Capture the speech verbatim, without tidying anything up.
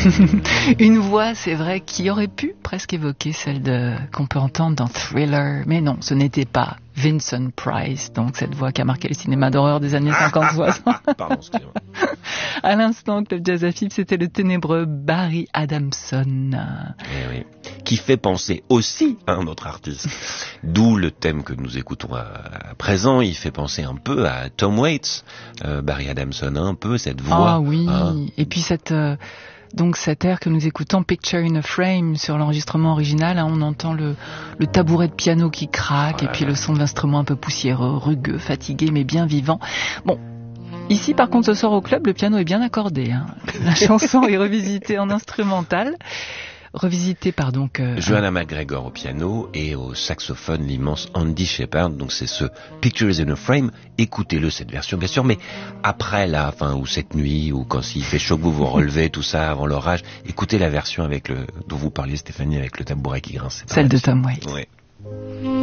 Une voix, c'est vrai, qui aurait pu presque évoquer celle de, qu'on peut entendre dans Thriller. Mais non, ce n'était pas Vincent Price, donc cette voix qui a marqué le cinéma d'horreur des années cinquante soixante. Pardon, excusez-moi. À l'instant, Club Jazz Afib, c'était le ténébreux Barry Adamson. Eh oui. Qui fait penser aussi à un autre artiste. D'où le thème que nous écoutons à, à présent. Il fait penser un peu à Tom Waits, euh, Barry Adamson, un peu cette voix. Ah oui, hein. Et puis cette... Euh, donc cet air que nous écoutons, Picture in a Frame, sur l'enregistrement original, hein, on entend le, le tabouret de piano qui craque, Oh et puis le son de l'instrument un peu poussiéreux, rugueux, fatigué, mais bien vivant. Bon, ici par contre ce soir au club, le piano est bien accordé. Hein. La chanson est revisitée en instrumental. Revisité par donc... Euh, Joanna McGregor au piano et au saxophone l'immense Andy Shepard. Donc c'est ce Pictures in a Frame. Écoutez-le, cette version bien sûr, mais après là, enfin, ou cette nuit, ou quand il fait chaud que vous vous relevez, tout ça avant l'orage, écoutez la version avec le dont vous parliez Stéphanie, avec le tabouret qui grince. Celle de Tom Waits. Ouais.